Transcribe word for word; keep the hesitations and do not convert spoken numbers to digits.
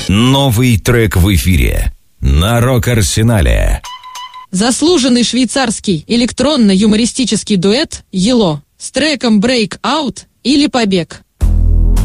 Новый трек в эфире на Рок-Арсенале. Заслуженный швейцарский электронно-юмористический дуэт «Ело» с треком «Break Out» или «Побег».